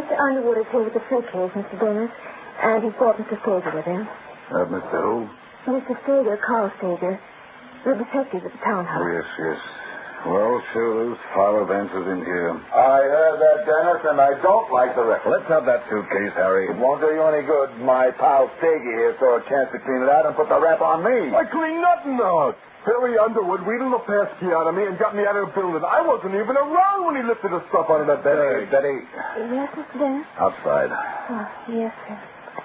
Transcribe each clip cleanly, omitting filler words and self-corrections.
Mr. Underwood is here with the suitcase, Mr. Dennis, and he's brought Mr. Stager with him. Mr. who? Mr. Stager, Carl Stager, the detective at the townhouse. Oh, yes. Well, sure, those file advances in here. I heard that, Dennis, and I don't like the record. Let's have that suitcase, Harry. It won't do you any good. My pal Stager here saw a chance to clean it out and put the rap on me. I cleaned nothing out. Harry Underwood wheedled the passkey out of me and got me out of the building. I wasn't even around when he lifted the stuff out of that bag. Betty. Yes, Mr. Dennis? Outside. Oh, yes, sir.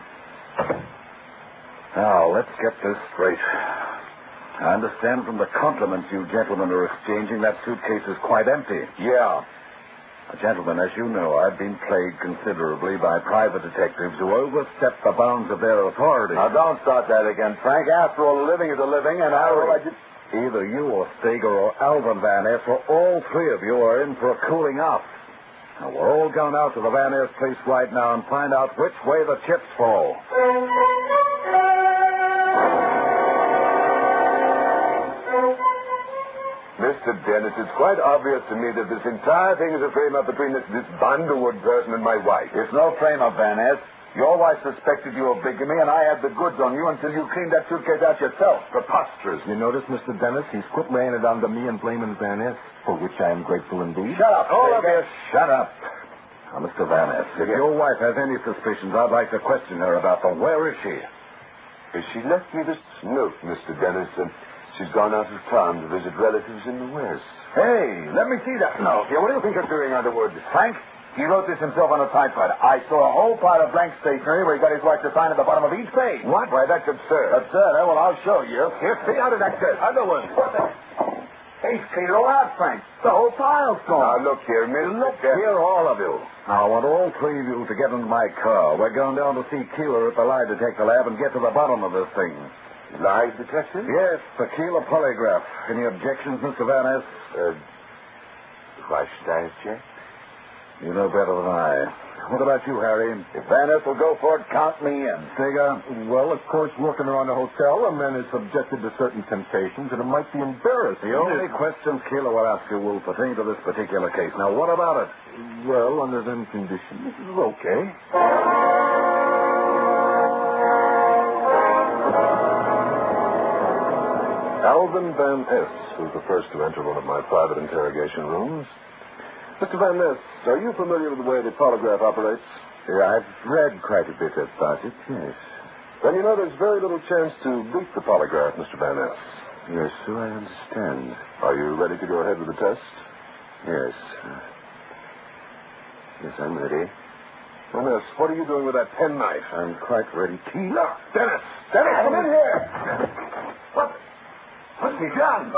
Now, let's get this straight. I understand from the compliments you gentlemen are exchanging that suitcase is quite empty. Yeah. Gentlemen, as you know, I've been plagued considerably by private detectives who overstep the bounds of their authority. Now, don't start that again, Frank. After all, a living is a living, and Either you or Stager or Alvin Van Ness or all three of you are in for a cooling off. Now, we're all going out to the Van Ness place right now and find out which way the chips fall. Mr. Dennis, it's quite obvious to me that this entire thing is a frame-up between this Underwood person and my wife. It's no frame-up, Van Ness. Your wife suspected you of bigamy, and I had the goods on you until you cleaned that suitcase out yourself. Preposterous. You notice, Mr. Dennis, he's quit laying it on to me and blaming Van Ness, for which I am grateful indeed. Shut up, all of you. Shut up. Now, Mr. Van Ness, if your wife has any suspicions, I'd like to question her about them. Where is she? She left me this note, Mr. Dennis, and she's gone out of town to visit relatives in the West. Hey, let me see that note. Here, what do you think you're doing, Underwood? Frank, he wrote this himself on a typewriter. I saw a whole pile of blank stationery where he got his wife to sign at the bottom of each page. What? Why, that's absurd. Absurd, eh? Well, I'll show you. Here, see out of that desk. Underwood. What the... Hey, clean it all out, Frank. The whole pile's gone. Now, look here, Look here, all of you. Now, I want all three of you to get into my car. We're going down to see Keeler at the lie detector lab and get to the bottom of this thing. Lie detector? Yes, the Keeler polygraph. Any objections, Mr. Van Ness? Why should I object? You know better than I. What about you, Harry? If Van Ness will go for it, count me in. Stager? Well, of course, working around a hotel, a man is subjected to certain temptations, and it might be embarrassing. The only questions Keeler will ask you will pertain to this particular case. Now, what about it? Well, under them conditions, this is okay. Alvin Van Ness was the first to enter one of my private interrogation rooms. Mr. Van Ness, are you familiar with the way the polygraph operates? I've read quite a bit about it, yes. Then you know there's very little chance to beat the polygraph, Mr. Van Ness. Yes, so I understand. Are you ready to go ahead with the test? Yes. Yes, I'm ready. Van Ness, what are you doing with that penknife? I'm quite ready. Look, Dennis! Dennis, come in here! What's he done?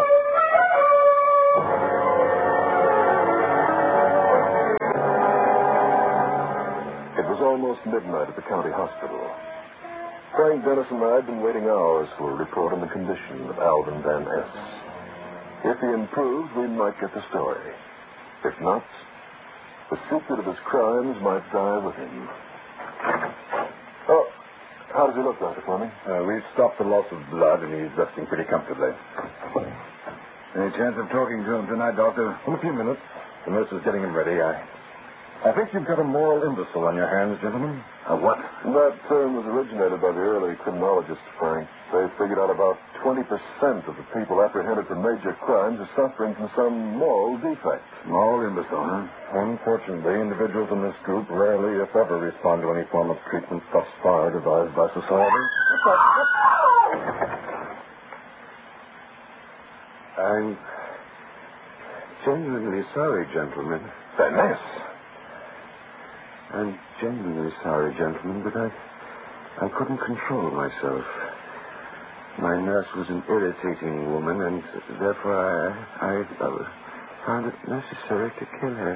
It was almost midnight at the county hospital. Frank Dennis and I had been waiting hours for a report on the condition of Alvin Van Ness. If he improved, we might get the story. If not, the secret of his crimes might die with him. Oh, how does he look, Dr. Fleming? We've stopped the loss of blood, and he's resting pretty comfortably. Any chance of talking to him tonight, Doctor? In a few minutes. The nurse is getting him ready. I think you've got a moral imbecile on your hands, gentlemen. A what? That term was originated by the early criminologists, Frank. They figured out about 20% of the people apprehended for major crimes are suffering from some moral defect. Moral imbecile, huh? Unfortunately, individuals in this group rarely, if ever, respond to any form of treatment thus far devised by society. I'm genuinely sorry, gentlemen. Van Ness! I'm genuinely sorry, gentlemen, but I couldn't control myself. My nurse was an irritating woman, and therefore I found it necessary to kill her.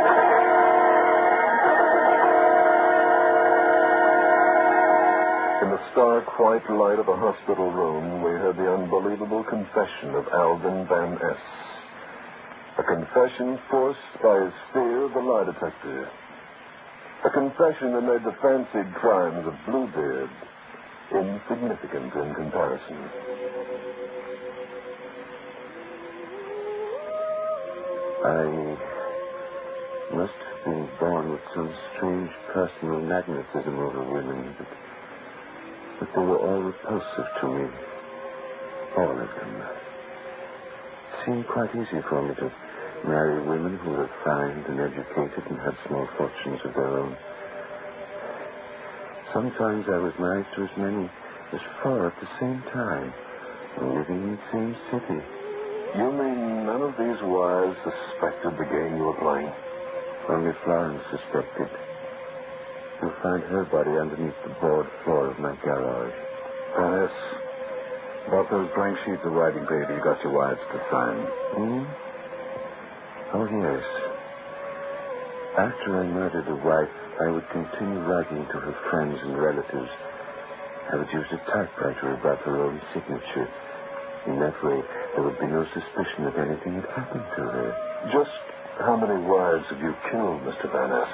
In the stark white light of a hospital room, we heard the unbelievable confession of Alvin Van Ness. A confession forced by his fear of the lie detector. A confession that made the fancied crimes of Bluebeard insignificant in comparison. Must have been born with some strange personal magnetism over women, but they were all repulsive to me. All of them. It seemed quite easy for me to marry women who were refined and educated and had small fortunes of their own. Sometimes I was married to as many as 4 at the same time, and living in the same city. You mean none of these wives suspected the game you were playing? Only Florence suspected. You'll find her body underneath the board floor of my garage. Dennis, about those blank sheets of writing paper you got your wives to sign. Hmm? Oh, yes. After I murdered a wife, I would continue writing to her friends and relatives. I would use a typewriter above her own signature. In that way, there would be no suspicion that anything had happened to her. Just how many wives have you killed, Mr. Van Ness?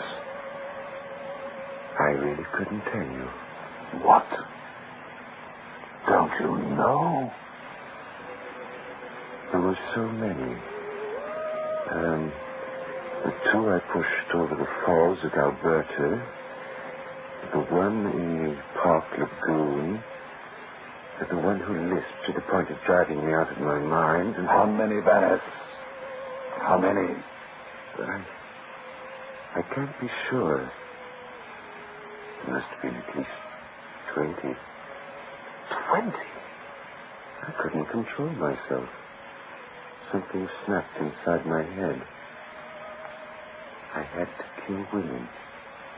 I really couldn't tell you. What? Don't you know? There were so many. The 2 I pushed over the falls at Alberta, the one in the Park Lagoon, and the one who lisped to the point of driving me out of my mind. And How many, Van Ness? How many? I can't be sure. It must have been at least 20. 20? I couldn't control myself. Something snapped inside my head. I had to kill women.